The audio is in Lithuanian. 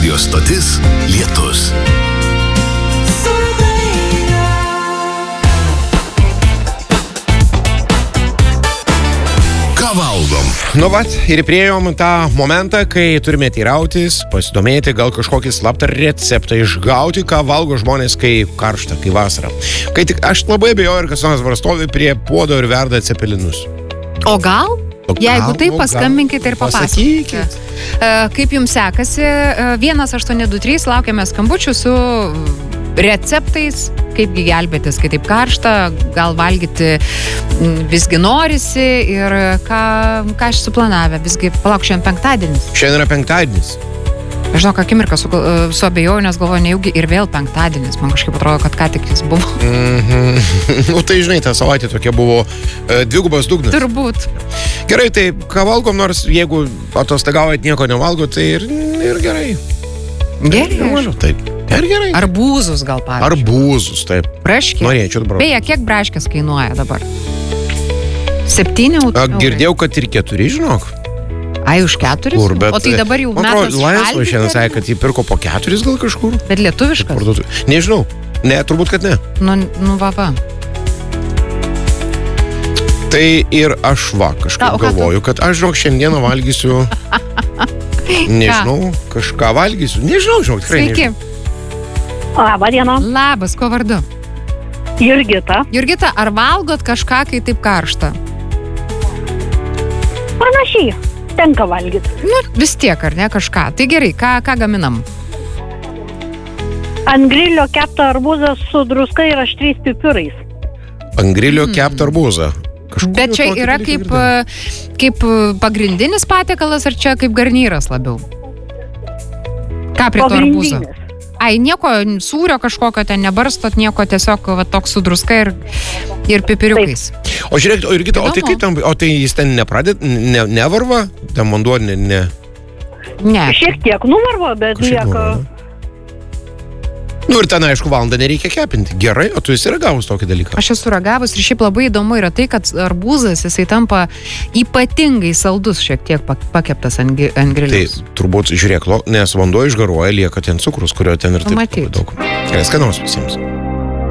Radio stotis Lietus. Valgom. Nu vat, ir priėjom tą momentą, kai turime teirautis, pasidomėti, gal kažkokį slaptą receptą išgauti, ką valgo žmonės, kai karšta, kai vasara. Kai tik aš labai abejoju, ir kas nors stovi prie puodo ir verda cepelinus. O gal? Jeigu tai, paskambinkite ir papasakokite. Kaip jums sekasi? 1823 laukiame skambučių su receptais, kaipgi gelbėtis, kai taip karšta, gal valgyti visgi norisi ir ką aš suplanavę, visgi palauk, šiandien penktadienis. Šiandien yra penktadienis. Aš žinau, akimirką su abejoju, nes galvoju, nejaugi ir vėl penktadienis. Man kažkaip atrodo, kad ką tik jis buvo. Nu tai žinai, ta savaitė tokia buvo dvigubas dugnas. Turbūt. Gerai, tai ką valgom, nors jeigu atostagaujat nieko nevalgo, tai ir gerai. Gerai. Taip. Ir gerai. Arbūzus gal pavyzdžiui. Arbūzus, taip. Braškės. Norėčiau dabar. Beje, kiek braškės kainuoja dabar? 7 eurai. Girdėjau, kad ir 4, žinok. Ai, už 4? Kur, bet... O tai dabar jau metas šaldyt. Laisvas šiandien sakė, kad jį pirko po 4 gal kažkur. Bet lietuviškas? Nežinau. Ne, turbūt, kad ne. Nu va. Tai ir aš kažkaip galvoju, kad aš, žinok, šiandieną valgysiu... Nežinau, kažką valgysiu. Nežinau, žinok, tikrai nežinau. Sveiki. Labą dieną. Labas, kuo vardu? Jurgita. Jurgita, ar valgot kažką, kai taip karšta? Panašiai, tenka valgyti. Nu, vis tiek, ar ne, kažką. Tai gerai, ką gaminam? Ant grilio keptą arbūzą su druska ir aštriais pipirais. Ant grilio keptą arbūzą. Bet čia yra kaip pagrindinis patiekalas, ar čia kaip garnyras labiau? Ką prie to arbūzo? Ai, nieko sūrio kažkokio ten nebarstot, nieko tiesiog va, toks su druska ir pipiriukais. Taip. O žiūrėk, Jurgita, o tai kaip tam, o tai jis ten nevarva? Ten vanduo ne? Ne. Šiek tiek nuvarva, bet lieka... Nu ir ten, aišku, valandą nereikia kepinti. Gerai, o tu esi ragavus tokį dalyką? Aš esu ragavus ir šiaip labai įdomu yra tai, kad arbūzas jisai tampa ypatingai saldus šiek tiek pakeptas ant griliaus. Tai turbūt, žiūrėk, nes vanduo išgaruoja, lieka ten cukrus, kurio ten ir taip daug. Gerai, skanaus visiems.